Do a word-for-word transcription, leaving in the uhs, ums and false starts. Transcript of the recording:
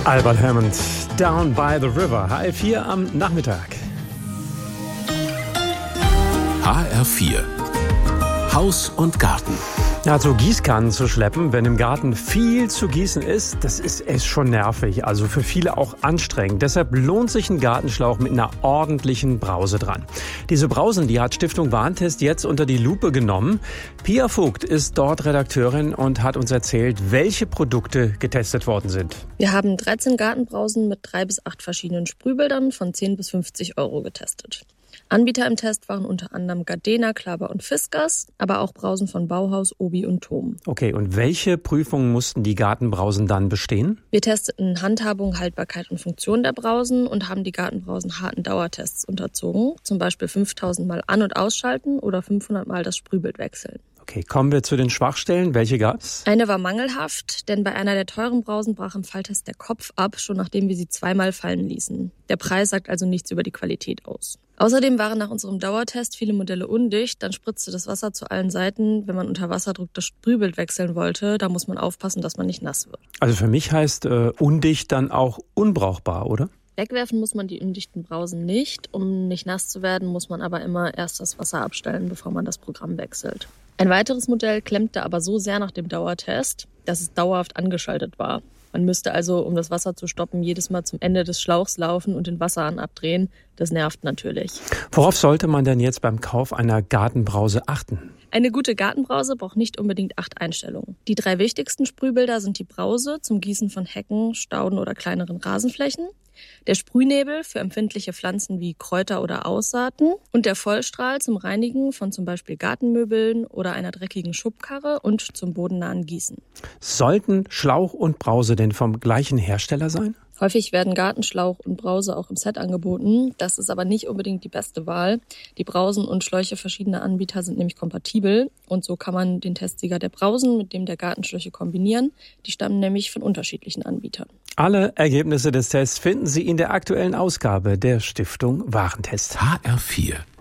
Albert Hammond, Down by the River, H R vier am Nachmittag. H R vier, Haus und Garten. Ja, so Gießkannen zu schleppen, wenn im Garten viel zu gießen ist, das ist echt schon nervig. Also für viele auch anstrengend. Deshalb lohnt sich ein Gartenschlauch mit einer ordentlichen Brause dran. Diese Brausen, die hat Stiftung Warentest jetzt unter die Lupe genommen. Pia Vogt ist dort Redakteurin und hat uns erzählt, welche Produkte getestet worden sind. Wir haben dreizehn Gartenbrausen mit drei bis acht verschiedenen Sprühbildern von zehn bis fünfzig Euro getestet. Anbieter im Test waren unter anderem Gardena, Klaber und Fiskars, aber auch Brausen von Bauhaus, Obi und Tom. Okay, und welche Prüfungen mussten die Gartenbrausen dann bestehen? Wir testeten Handhabung, Haltbarkeit und Funktion der Brausen und haben die Gartenbrausen harten Dauertests unterzogen, zum Beispiel fünftausend Mal an- und ausschalten oder fünfhundert Mal das Sprühbild wechseln. Okay, kommen wir zu den Schwachstellen. Welche gab's? Eine war mangelhaft, denn bei einer der teuren Brausen brach im Falltest der Kopf ab, schon nachdem wir sie zweimal fallen ließen. Der Preis sagt also nichts über die Qualität aus. Außerdem waren nach unserem Dauertest viele Modelle undicht, dann spritzte das Wasser zu allen Seiten. Wenn man unter Wasserdruck das Sprühbild wechseln wollte, da muss man aufpassen, dass man nicht nass wird. Also für mich heißt äh, undicht dann auch unbrauchbar, oder? Wegwerfen muss man die undichten Brausen nicht. Um nicht nass zu werden, muss man aber immer erst das Wasser abstellen, bevor man das Programm wechselt. Ein weiteres Modell klemmte aber so sehr nach dem Dauertest, dass es dauerhaft angeschaltet war. Man müsste also, um das Wasser zu stoppen, jedes Mal zum Ende des Schlauchs laufen und den Wasserhahn abdrehen. Das nervt natürlich. Worauf sollte man denn jetzt beim Kauf einer Gartenbrause achten? Eine gute Gartenbrause braucht nicht unbedingt acht Einstellungen. Die drei wichtigsten Sprühbilder sind die Brause zum Gießen von Hecken, Stauden oder kleineren Rasenflächen, der Sprühnebel für empfindliche Pflanzen wie Kräuter oder Aussaaten und der Vollstrahl zum Reinigen von zum Beispiel Gartenmöbeln oder einer dreckigen Schubkarre und zum bodennahen Gießen. Sollten Schlauch und Brause denn vom gleichen Hersteller sein? Häufig werden Gartenschlauch und Brause auch im Set angeboten. Das ist aber nicht unbedingt die beste Wahl. Die Brausen und Schläuche verschiedener Anbieter sind nämlich kompatibel. Und so kann man den Testsieger der Brausen mit dem der Gartenschläuche kombinieren. Die stammen nämlich von unterschiedlichen Anbietern. Alle Ergebnisse des Tests finden Sie in der aktuellen Ausgabe der Stiftung Warentest. H R vier